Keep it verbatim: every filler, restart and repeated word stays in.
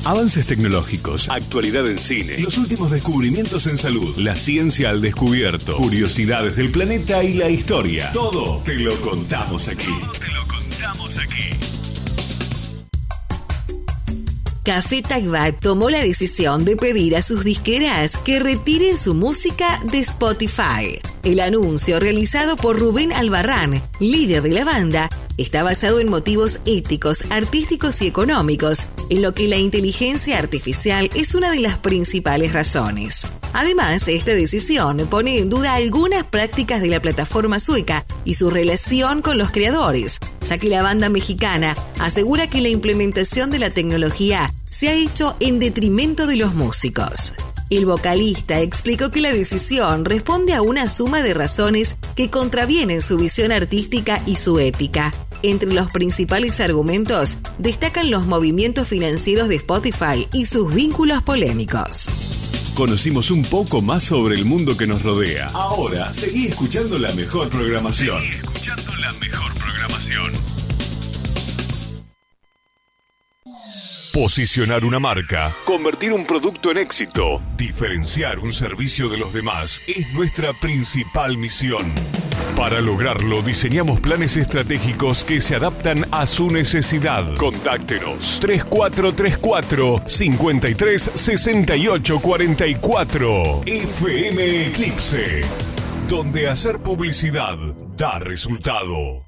Avances tecnológicos, actualidad en cine, los últimos descubrimientos en salud, la ciencia al descubierto, curiosidades del planeta y la historia. Todo te lo contamos aquí. Todo te lo contamos aquí. Café Tagbat tomó la decisión de pedir a sus disqueras que retiren su música de Spotify. El anuncio, realizado por Rubén Albarrán, líder de la banda, está basado en motivos éticos, artísticos y económicos, en lo que la inteligencia artificial es una de las principales razones. Además, esta decisión pone en duda algunas prácticas de la plataforma sueca y su relación con los creadores, ya que la banda mexicana asegura que la implementación de la tecnología se ha hecho en detrimento de los músicos. El vocalista explicó que la decisión responde a una suma de razones que contravienen su visión artística y su ética. Entre los principales argumentos destacan los movimientos financieros de Spotify y sus vínculos polémicos. Conocimos un poco más sobre el mundo que nos rodea. Ahora, seguí escuchando la mejor programación. Seguí escuchando la mejor programación. Posicionar una marca, convertir un producto en éxito, diferenciar un servicio de los demás es nuestra principal misión. Para lograrlo, diseñamos planes estratégicos que se adaptan a su necesidad. Contáctenos tres cuatro tres cuatro, cinco tres seis ocho cuatro cuatro. F M Eclipse, donde hacer publicidad da resultado.